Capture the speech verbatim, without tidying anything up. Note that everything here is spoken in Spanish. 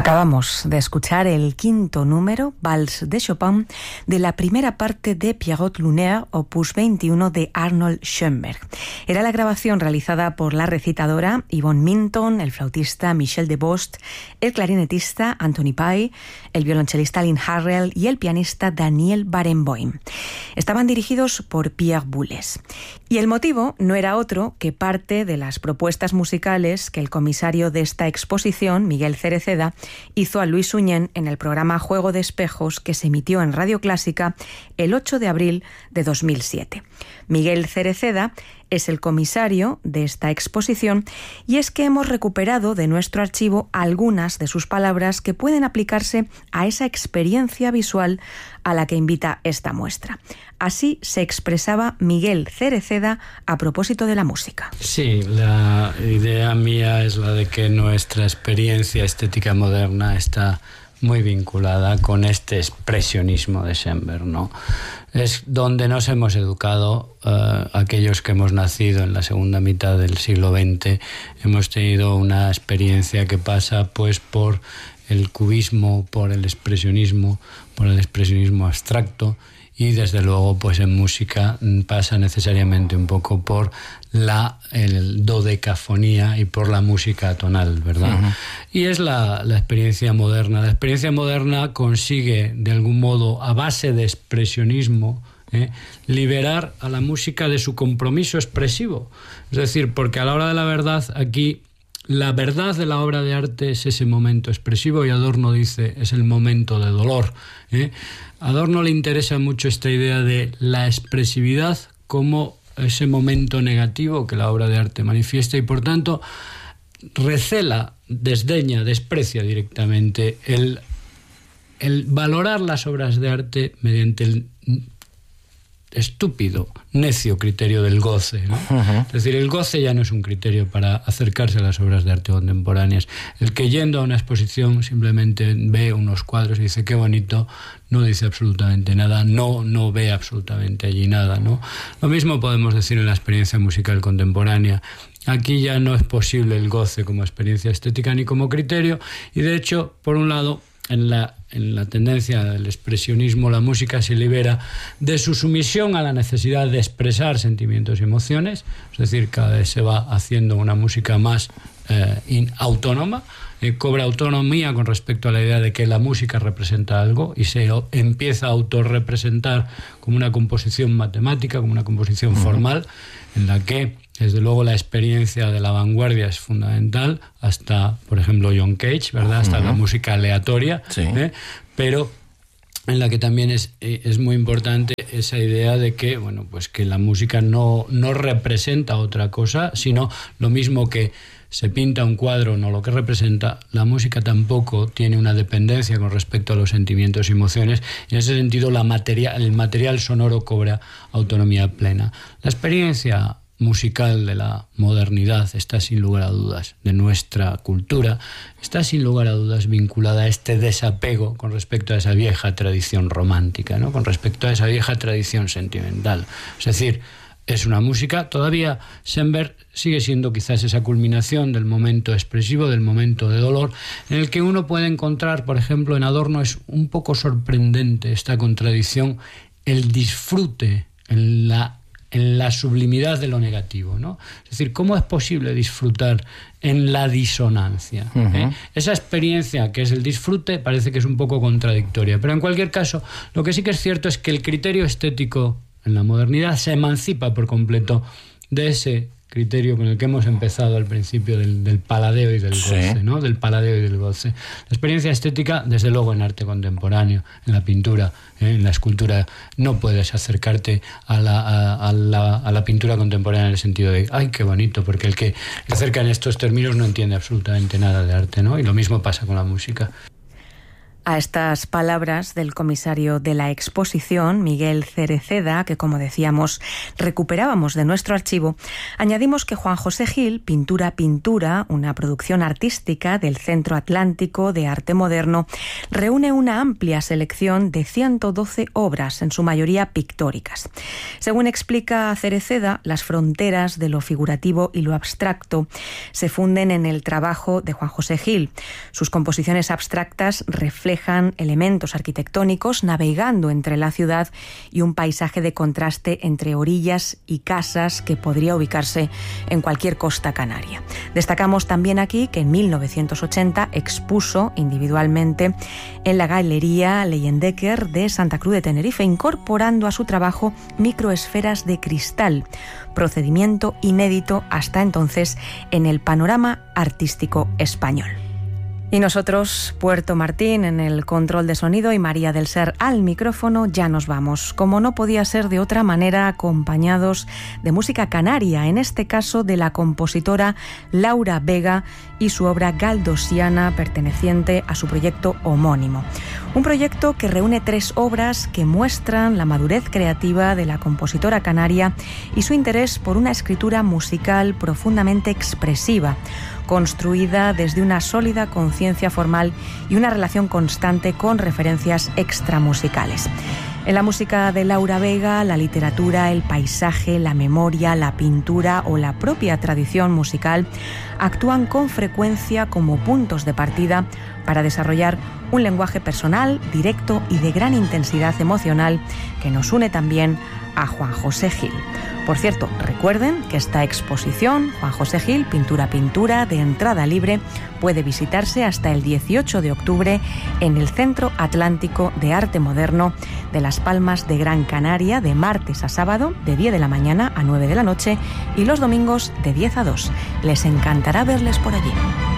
Acabamos de escuchar el quinto número, Vals de Chopin, de la primera parte de Pierrot Lunaire, opus veintiuno de Arnold Schoenberg. Era la grabación realizada por la recitadora Yvonne Minton, el flautista Michel Debost, el clarinetista Anthony Pye, el violonchelista Lynn Harrell y el pianista Daniel Barenboim. Estaban dirigidos por Pierre Boulez. Y el motivo no era otro que parte de las propuestas musicales que el comisario de esta exposición, Miguel Cereceda, hizo a Luis Uñén en el programa Juego de Espejos que se emitió en Radio Clásica el ocho de abril de dos mil siete. Miguel Cereceda es el comisario de esta exposición y es que hemos recuperado de nuestro archivo algunas de sus palabras que pueden aplicarse a esa experiencia visual a la que invita esta muestra. Así se expresaba Miguel Cereceda a propósito de la música. Sí, la idea mía es la de que nuestra experiencia estética moderna está muy vinculada con este expresionismo de Schoenberg, ¿no? Es donde nos hemos educado, uh, aquellos que hemos nacido en la segunda mitad del siglo veinte, hemos tenido una experiencia que pasa pues por el cubismo, por el expresionismo, por el expresionismo abstracto, y desde luego pues en música pasa necesariamente un poco por la el dodecafonía y por la música tonal, ¿verdad? Uh-huh. Y es la, la experiencia moderna. La experiencia moderna consigue de algún modo, a base de expresionismo, ¿eh? liberar a la música de su compromiso expresivo. Es decir, porque a la hora de la verdad aquí la verdad de la obra de arte es ese momento expresivo, y Adorno dice es el momento de dolor, ¿eh? A Adorno le interesa mucho esta idea de la expresividad como ese momento negativo que la obra de arte manifiesta, y por tanto recela, desdeña, desprecia directamente el, el valorar las obras de arte mediante el estúpido, necio criterio del goce, ¿no? Uh-huh. Es decir, el goce ya no es un criterio para acercarse a las obras de arte contemporáneas. El que yendo a una exposición simplemente ve unos cuadros y dice qué bonito, no dice absolutamente nada, no, no ve absolutamente allí nada, ¿no? Lo mismo podemos decir en la experiencia musical contemporánea. Aquí ya no es posible el goce como experiencia estética ni como criterio, y de hecho, por un lado, en la, en la tendencia del expresionismo, la música se libera de su sumisión a la necesidad de expresar sentimientos y emociones, es decir, cada vez se va haciendo una música más eh, in, autónoma, eh, cobra autonomía con respecto a la idea de que la música representa algo y se empieza a autorrepresentar como una composición matemática, como una composición formal, en la que desde luego la experiencia de la vanguardia es fundamental, hasta, por ejemplo, John Cage, ¿verdad? Hasta uh-huh. la música aleatoria, sí. ¿eh? Pero en la que también es, es muy importante esa idea de que, bueno, pues que la música no, no representa otra cosa, sino lo mismo que se pinta un cuadro, no lo que representa, la música tampoco tiene una dependencia con respecto a los sentimientos y emociones, y en ese sentido la materia, el material sonoro cobra autonomía plena. La experiencia musical de la modernidad está sin lugar a dudas, de nuestra cultura, está sin lugar a dudas vinculada a este desapego con respecto a esa vieja tradición romántica, ¿no? Con respecto a esa vieja tradición sentimental. Es decir, es una música, todavía Schoenberg sigue siendo quizás esa culminación del momento expresivo, del momento de dolor, en el que uno puede encontrar, por ejemplo, en Adorno es un poco sorprendente esta contradicción, el disfrute en la en la sublimidad de lo negativo, ¿no? Es decir, ¿cómo es posible disfrutar en la disonancia? Uh-huh. ¿eh? Esa experiencia que es el disfrute parece que es un poco contradictoria, pero en cualquier caso, lo que sí que es cierto es que el criterio estético en la modernidad se emancipa por completo de ese criterio con el que hemos empezado al principio del, del paladeo y del goce, sí. ¿no? Del paladeo y del goce. La experiencia estética, desde luego, en arte contemporáneo, en la pintura, ¿eh? en la escultura, no puedes acercarte a la, a, a, la, a la pintura contemporánea en el sentido de ¡ay, qué bonito! Porque el que se acerca en estos términos no entiende absolutamente nada de arte, ¿no? Y lo mismo pasa con la música. A estas palabras del comisario de la exposición, Miguel Cereceda, que como decíamos recuperábamos de nuestro archivo, añadimos que Juan José Gil, Pintura Pintura, una producción artística del Centro Atlántico de Arte Moderno, reúne una amplia selección de ciento doce obras, en su mayoría pictóricas. Según explica Cereceda, las fronteras de lo figurativo y lo abstracto se funden en el trabajo de Juan José Gil. Sus composiciones abstractas reflejan elementos arquitectónicos navegando entre la ciudad y un paisaje de contraste entre orillas y casas que podría ubicarse en cualquier costa canaria. Destacamos también aquí que en mil novecientos ochenta expuso individualmente en la Galería Leyendecker de Santa Cruz de Tenerife, incorporando a su trabajo microesferas de cristal, procedimiento inédito hasta entonces en el panorama artístico español. Y nosotros, Puerto Martín en el control de sonido y María del Ser al micrófono, ya nos vamos. Como no podía ser de otra manera, acompañados de música canaria, en este caso de la compositora Laura Vega y su obra Galdosiana, perteneciente a su proyecto homónimo. Un proyecto que reúne tres obras que muestran la madurez creativa de la compositora canaria y su interés por una escritura musical profundamente expresiva, construida desde una sólida conciencia formal y una relación constante con referencias extramusicales. En la música de Laura Vega, la literatura, el paisaje, la memoria, la pintura o la propia tradición musical actúan con frecuencia como puntos de partida para desarrollar un lenguaje personal, directo y de gran intensidad emocional que nos une también a Juan José Gil. Por cierto, recuerden que esta exposición, Juan José Gil, Pintura Pintura, de entrada libre, puede visitarse hasta el dieciocho de octubre en el Centro Atlántico de Arte Moderno de Las Palmas de Gran Canaria, de martes a sábado, de diez de la mañana a nueve de la noche, y los domingos de diez a dos. Les encantará verles por allí.